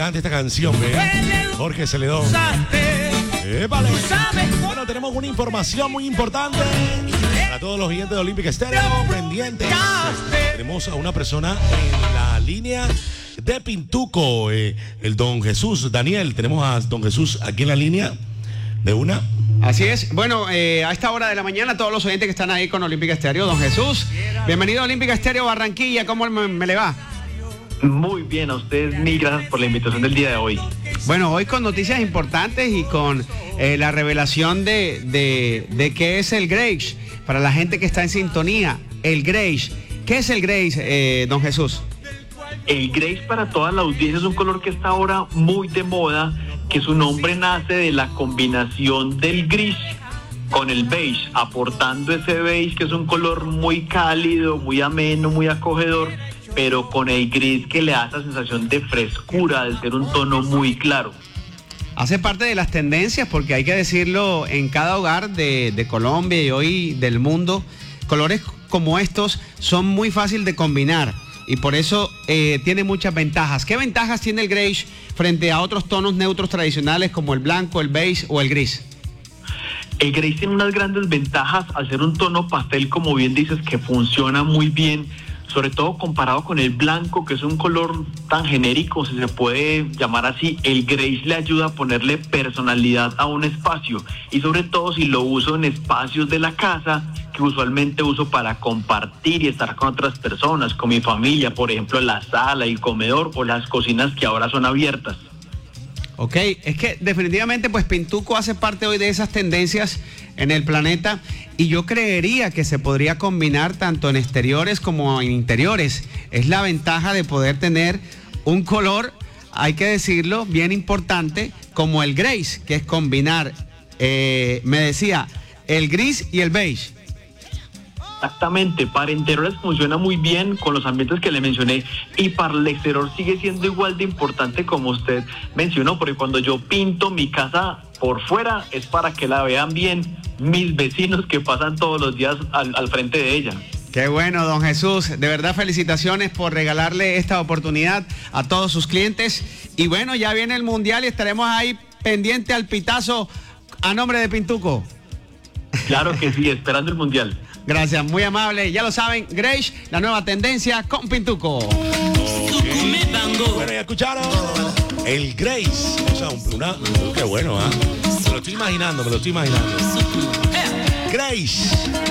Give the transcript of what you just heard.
encanta esta canción, ¿ve? Jorge Celedón. Vale. Bueno, tenemos una información muy importante para todos los oyentes de Olímpica Estéreo, pendientes. Tenemos a una persona en la línea de Pintuco, el don Jesús. Daniel, tenemos a don Jesús aquí en la línea de una. Así es. Bueno, a esta hora de la mañana, todos los oyentes que están ahí con Olímpica Estéreo, don Jesús, bienvenido a Olímpica Estéreo Barranquilla. ¿Cómo me le va? Muy bien, a ustedes mil gracias por la invitación del día de hoy. Bueno, hoy con noticias importantes y con la revelación de qué es el Grace. Para la gente que está en sintonía, el Grace. ¿Qué es el Grace, don Jesús? El Grace, para toda la audiencia, es un color que está ahora muy de moda, que su nombre nace de la combinación del gris con el beige, aportando ese beige que es un color muy cálido, muy ameno, muy acogedor, pero con el gris que le da esa sensación de frescura, de ser un tono muy claro. Hace parte de las tendencias, porque hay que decirlo, en cada hogar de Colombia y hoy del mundo, colores como estos son muy fáciles de combinar y por eso tiene muchas ventajas. ¿Qué ventajas tiene el Grace frente a otros tonos neutros tradicionales como el blanco, el beige o el gris? El Grace tiene unas grandes ventajas al ser un tono pastel, como bien dices, que funciona muy bien, sobre todo comparado con el blanco, que es un color tan genérico, si se puede llamar así. El Grace le ayuda a ponerle personalidad a un espacio, y sobre todo si lo uso en espacios de la casa, que usualmente uso para compartir y estar con otras personas, con mi familia, por ejemplo, la sala, el comedor o las cocinas que ahora son abiertas. Ok, es que definitivamente pues Pintuco hace parte hoy de esas tendencias en el planeta y yo creería que se podría combinar tanto en exteriores como en interiores. Es la ventaja de poder tener un color, hay que decirlo, bien importante como el Grace, que es combinar, me decía, el gris y el beige. Exactamente, para interiores funciona muy bien con los ambientes que le mencioné, y para el exterior sigue siendo igual de importante como usted mencionó, porque cuando yo pinto mi casa por fuera es para que la vean bien mis vecinos que pasan todos los días al frente de ella. Qué bueno, don Jesús, de verdad felicitaciones por regalarle esta oportunidad a todos sus clientes y bueno, ya viene el Mundial y estaremos ahí pendiente al pitazo a nombre de Pintuco. Claro que sí, esperando el Mundial. Gracias, muy amable. Ya lo saben, Grace, la nueva tendencia con Pintuco. Okay. Bueno, ya escucharon el Grace. O sea, qué bueno, ¿ah? Me lo estoy imaginando. Grace.